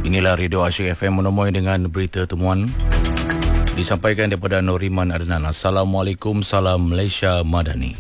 Inilah Radio Asyik FM menemui dengan berita temuan disampaikan daripada Noriman Adnan. Assalamualaikum, salam Malaysia Madani.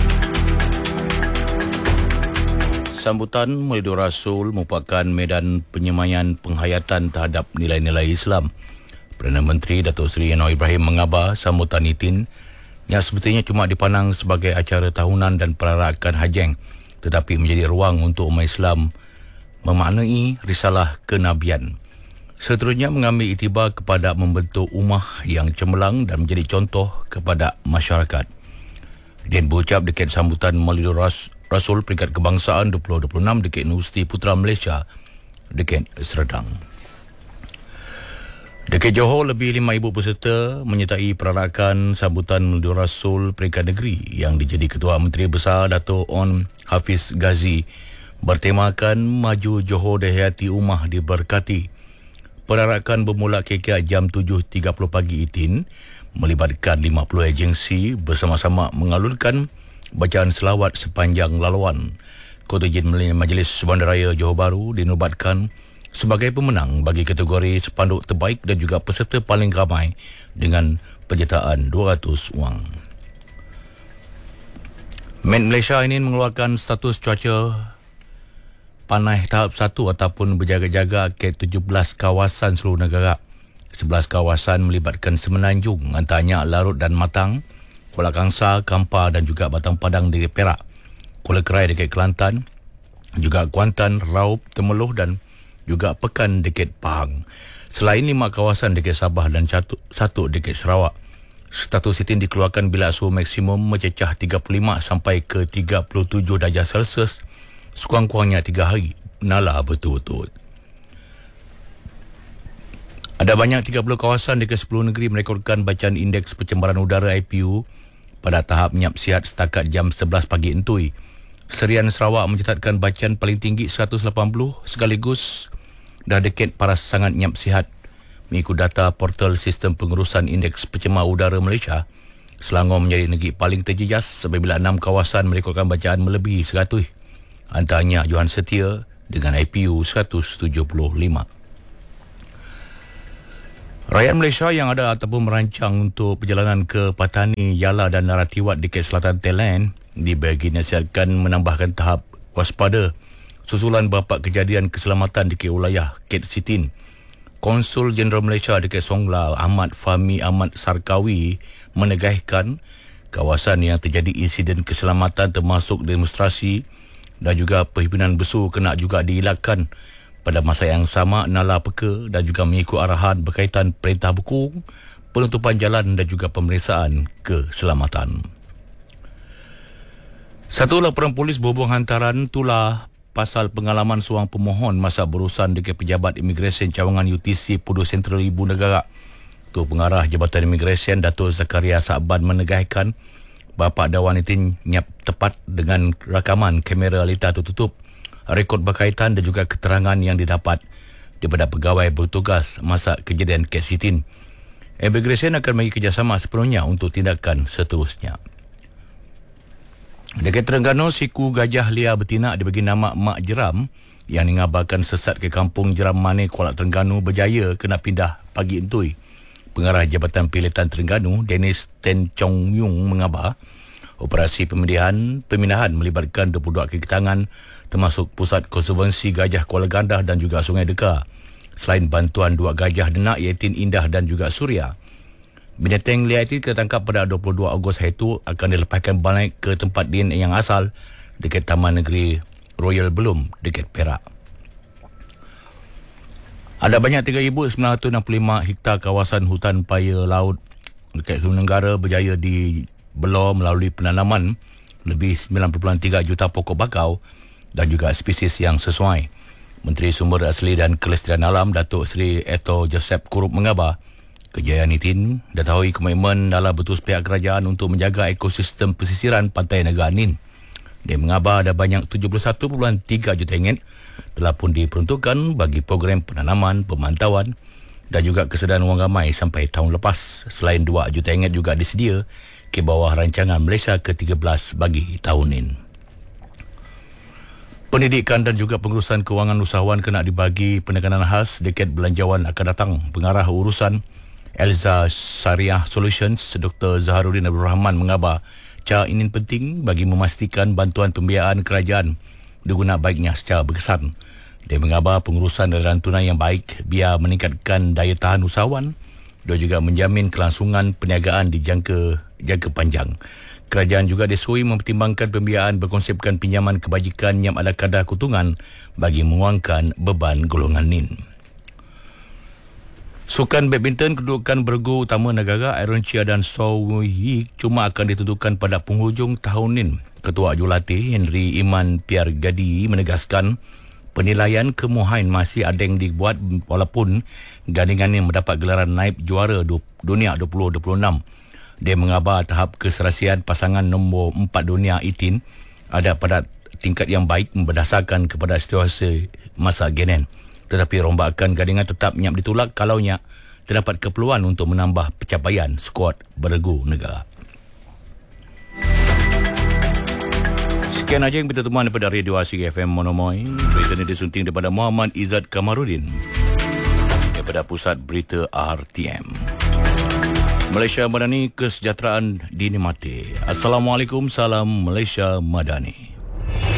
Sambutan Maulidur Rasul merupakan medan penyemayan penghayatan terhadap nilai-nilai Islam. Perdana Menteri Datuk Seri Anwar Ibrahim mengabar sambutan itin yang sepertinya cuma dipandang sebagai acara tahunan dan perarakan hajeng, tetapi menjadi ruang untuk umat Islam memaknai risalah kenabian. Seterusnya mengambil iktibar kepada membentuk ummah yang cemerlang dan menjadi contoh kepada masyarakat. Din berucap dekat sambutan Maulidur Rasul peringkat kebangsaan 2026 dekat Universiti Putra Malaysia dekat Serdang. Dekat Johor, lebih 5,000 peserta menyertai perarakan sambutan Maulidur Rasul peringkat negeri yang dijadi Ketua Menteri Besar Dato' On Hafiz Ghazi bertemakan Maju Johor Dihayati Ummah Diberkati. Perarakan bermula kira jam 7.30 pagi itin melibatkan 50 agensi bersama-sama mengalunkan bacaan selawat sepanjang laluan. Kontijen Majlis Bandaraya Johor Bahru dinobatkan sebagai pemenang bagi kategori sepanduk terbaik dan juga peserta paling ramai dengan penyertaan 200 wang. Met Malaysia ini mengeluarkan status cuaca panas tahap 1 ataupun berjaga-jaga ke 17 kawasan seluruh negara. 11 kawasan melibatkan Semenanjung, antaranya Larut dan Matang, Kuala Kangsar, Kampar dan juga Batang Padang di Perak, Kuala Kerai dekat Kelantan, juga Kuantan, Raub, Temeloh dan juga Pekan dekat Pahang. Selain 5 kawasan dekat Sabah dan satu dekat Sarawak. Status itin dikeluarkan bila suhu maksimum mencecah 35 sampai ke 37 darjah Celsius sekurang-kurangnya 3 hari. Nala betul-betul. Ada banyak 30 kawasan dekat 10 negeri merekodkan bacaan indeks pencemaran udara IPU pada tahap nyap sihat setakat jam 11 pagi entui. Serian Sarawak mencatatkan bacaan paling tinggi 180 sekaligus dah dekat paras sangat nyap sihat. Mengikut data portal sistem pengurusan indeks pencemar udara Malaysia, Selangor menjadi negeri paling terjejas apabila 6 kawasan merekodkan bacaan melebihi 100. Antaranya Johan Setia dengan IPU 175. Rakyat Malaysia yang ada ataupun merancang untuk perjalanan ke Patani, Yala dan Naratiwat di selatan Thailand dibagi nasihatkan menambahkan tahap waspada susulan beberapa kejadian keselamatan di wilayah Ket Sitin. Konsul Jeneral Malaysia di Songla, Ahmad Fahmi Ahmad Sarkawi menegahkan kawasan yang terjadi insiden keselamatan termasuk demonstrasi dan juga perhimpunan besu kena juga dielakkan pada masa yang sama. Nala peka dan juga mengikut arahan berkaitan perintah bekung, penutupan jalan dan juga pemeriksaan keselamatan. Satu laporan polis berhubung hantaran tulah pasal pengalaman seorang pemohon masa berurusan dengan pejabat imigresen cawangan UTC Pudu Sentral Ibu Negara. Ketua Pengarah Jabatan Imigresen Dato' Zakaria Sa'ban menegahkan bapa dakwaan itu nyap tepat dengan rakaman kamera lita tertutup, rekod berkaitan dan juga keterangan yang didapat daripada pegawai bertugas masa kejadian Ket Sitin. Imigresen akan bagi kerjasama sepenuhnya untuk tindakan seterusnya. Dekat Terengganu, siku gajah liar betina dibagi nama Mak Jeram yang mengabarkan sesat ke kampung Jeram Mane, Kuala Terengganu berjaya kena pindah pagi entui. Pengarah Jabatan Pilihan Terengganu, Dennis Ten Chong Yung mengabar, operasi pemindahan melibatkan 22 kaki tangan termasuk Pusat Konservansi Gajah Kuala Gandah dan juga Sungai Deka. Selain bantuan 2 gajah denak iaitu Indah dan juga Suria. Binatang liar itu ketangkap pada 22 Ogos hari itu akan dilepaskan balik ke tempat dia yang asal dekat Taman Negeri Royal Belum dekat Perak. Ada banyak 3,965 hektar kawasan hutan paya laut dekat seluruh negara berjaya dibelor melalui penanaman lebih 9.3 juta pokok bakau dan juga spesies yang sesuai. Menteri Sumber Asli dan Kelestarian Alam Datuk Seri Eto Joseph Kurup mengabar kejayaan itin datahui komitmen dalam betul pihak kerajaan untuk menjaga ekosistem pesisiran pantai negara Nin. Dia mengabar ada banyak 71.3 juta ringgit telah pun diperuntukkan bagi program penanaman, pemantauan dan juga kesedaan wang ramai sampai tahun lepas. Selain 2 juta ringgit juga disedia ke bawah rancangan Malaysia ke-13 bagi tahun ini. Pendidikan dan juga pengurusan kewangan usahawan kena dibagi penekanan khas dekad belanjawan akan datang. Pengarah urusan Elza Syariah Solutions, Dr. Zaharuddin Abdul Rahman mengabar cara ini penting bagi memastikan bantuan pembiayaan kerajaan diguna baiknya secara berkesan. Dia mengabar pengurusan aliran tunai yang baik biar meningkatkan daya tahan usahawan dan juga menjamin kelangsungan perniagaan di jangka panjang. Kerajaan juga disui mempertimbangkan pembiayaan berkonsepkan pinjaman kebajikan yang ada kadar keuntungan bagi menguangkan beban golongan NIN. Sukan badminton kedudukan bergu utama negara Aaron Chia dan So Wee cuma akan ditentukan pada penghujung tahun NIN. Ketua Jurulatih Henry Iman Piargadi menegaskan penilaian kemuhain masih ada yang dibuat walaupun gandingan ini mendapat gelaran naib juara dunia 2026. Dia mengabar tahap keserasian pasangan nombor 4 dunia 18 ada pada tingkat yang baik berdasarkan kepada situasi masa genen. Tetapi rombakan gandingan tetap nyap ditolak kalaunya terdapat keperluan untuk menambah pencapaian skuad beregu negara. Sekian aja yang kita temuan daripada Radio Asik FM Monomoy. Berita ini disunting daripada Muhammad Izzat Kamarudin daripada Pusat Berita RTM. Malaysia Madani, kesejahteraan dinikmati. Assalamualaikum, salam Malaysia Madani.